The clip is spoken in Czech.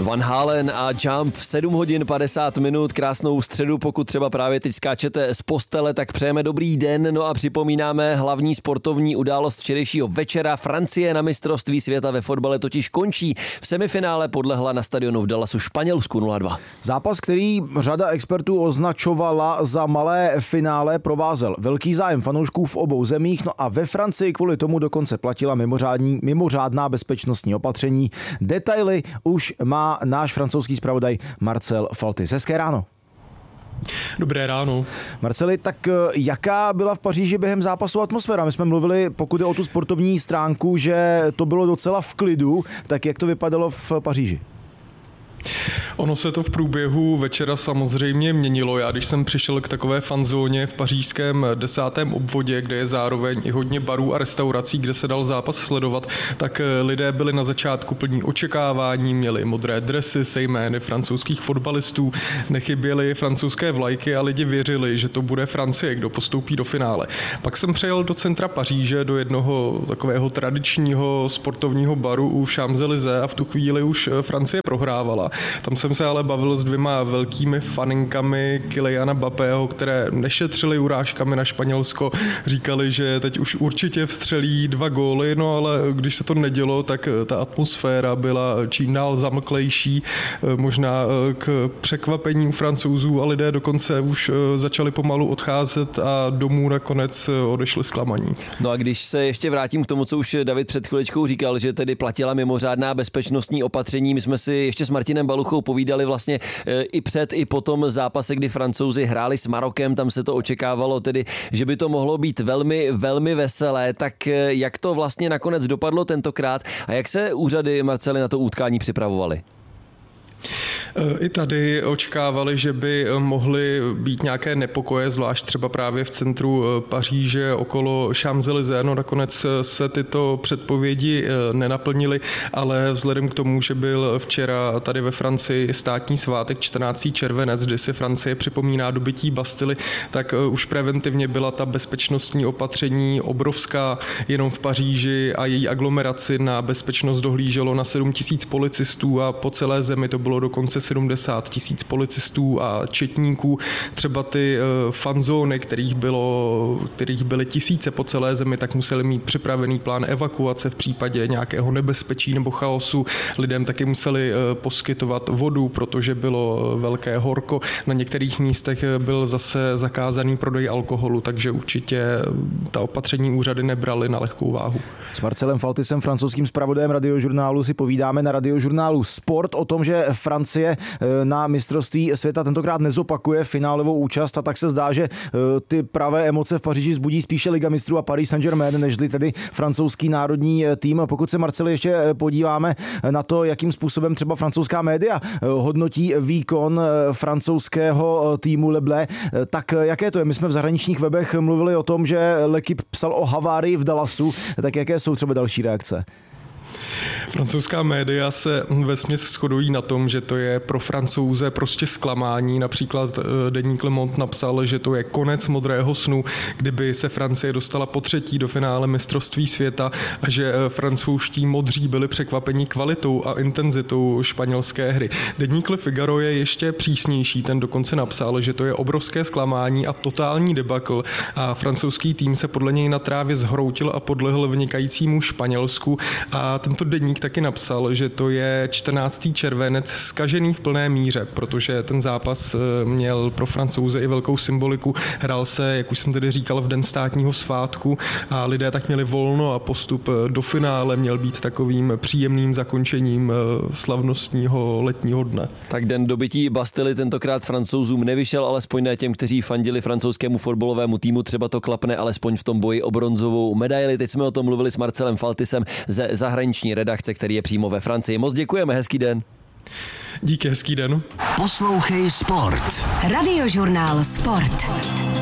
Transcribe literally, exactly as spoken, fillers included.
Van Halen a Jump v sedm hodin padesát minut, krásnou středu, pokud třeba právě teď skáčete z postele, tak přejeme dobrý den, no a připomínáme hlavní sportovní událost včerejšího večera. Francie na mistrovství světa ve fotbale totiž končí. V semifinále podlehla na stadionu v Dallasu Španělsku nula dva. Zápas, který řada expertů označovala za malé finále, provázel velký zájem fanoušků v obou zemích, no a ve Francii kvůli tomu dokonce platila mimořádní, mimořádná bezpečnostní opatření. Detaily už má náš francouzský zpravodaj Marcel Faltis. Hezké ráno. Dobré ráno. Marceli, tak jaká byla v Paříži během zápasu atmosféra? My jsme mluvili, pokud je o tu sportovní stránku, že to bylo docela v klidu, tak jak to vypadalo v Paříži? Ono se to v průběhu večera samozřejmě měnilo. Já když jsem přišel k takové fanzóně v pařížském desátém obvodě, kde je zároveň i hodně barů a restaurací, kde se dal zápas sledovat, tak lidé byli na začátku plní očekávání, měli modré dresy se jmény francouzských fotbalistů, nechyběly francouzské vlajky a lidi věřili, že to bude Francie, kdo postoupí do finále. Pak jsem přejel do centra Paříže, do jednoho takového tradičního sportovního baru u Champs-Élysées a v tu chvíli už Francie prohrávala. Tam jsem se ale bavil s dvěma velkými faninkami Kyliana Mbappého, které nešetřili urážkami na Španělsko. Říkali, že teď už určitě vstřelí dva góly, no ale když se to nedělo, tak ta atmosféra byla čím dál zamklejší, možná k překvapení u Francouzů a lidé dokonce už začali pomalu odcházet a domů nakonec odešli zklamaní. No a když se ještě vrátím k tomu, co už David před chviličkou říkal, že tedy platila mimořádná bezpečnostní opatření, my jsme si ještě s Martinem Baluchou povídali vlastně i před, i po tom zápase, kdy Francouzi hráli s Marokem, tam se to očekávalo tedy, že by to mohlo být velmi, velmi veselé, tak jak to vlastně nakonec dopadlo tentokrát a jak se úřady, Marceli, na to utkání připravovaly? I tady očekávali, že by mohly být nějaké nepokoje, zvlášť třeba právě v centru Paříže okolo Champs-Élysées. No nakonec se tyto předpovědi nenaplnily, ale vzhledem k tomu, že byl včera tady ve Francii státní svátek čtrnáctého červenec, kdy si Francie připomíná dobytí Bastily, tak už preventivně byla ta bezpečnostní opatření obrovská. Jenom v Paříži a její aglomeraci na bezpečnost dohlíželo na sedm tisíc policistů a po celé zemi to bylo dokonce sedmdesát tisíc policistů a četníků. Třeba ty fanzóny, kterých, bylo, kterých byly tisíce po celé zemi, tak museli mít připravený plán evakuace v případě nějakého nebezpečí nebo chaosu. Lidem taky museli poskytovat vodu, protože bylo velké horko. Na některých místech byl zase zakázaný prodej alkoholu, takže určitě ta opatření úřady nebraly na lehkou váhu. S Marcelem Faltisem, francouzským zpravodajem Radiožurnálu, si povídáme na Radiožurnálu Sport o tom, že Francie na mistrovství světa tentokrát nezopakuje finálovou účast a tak se zdá, že ty pravé emoce v Paříži vzbudí spíše Liga mistrů a Paris Saint-Germain, nežli tedy francouzský národní tým. Pokud se, Marceli, ještě podíváme na to, jakým způsobem třeba francouzská média hodnotí výkon francouzského týmu Le Bleu, tak jaké to je? My jsme v zahraničních webech mluvili o tom, že L'Équipe psal o havárii v Dallasu, tak jaké jsou třeba další reakce? Francouzská média se vesměs shodují na tom, že to je pro Francouze prostě zklamání. Například deník Le Monde napsal, že to je konec modrého snu, kdyby se Francie dostala po třetí do finále mistrovství světa a že francouzští modří byli překvapeni kvalitou a intenzitou španělské hry. Deník Le Figaro je ještě přísnější, ten dokonce napsal, že to je obrovské zklamání a totální debakl a francouzský tým se podle něj na trávě zhroutil a podlehl vynikajícímu Španělsku a tento deník taky napsal, že to je čtrnáctého červenec zkažený v plné míře, protože ten zápas měl pro Francouze i velkou symboliku. Hrál se, jak už jsem tedy říkal, v den státního svátku a lidé tak měli volno a postup do finále měl být takovým příjemným zakončením slavnostního letního dne. Tak den dobytí Bastily tentokrát Francouzům nevyšel, alespoň ne těm, kteří fandili francouzskému fotbalovému týmu, třeba to klapne alespoň v tom boji o bronzovou medaili. Teď jsme o tom mluvili s Marcelem Faltisem ze zahraniční redakce, který je přímo ve Francii. Moc děkujeme, hezký den. Díky, hezký den. Poslouchej Sport. Radiožurnál Sport.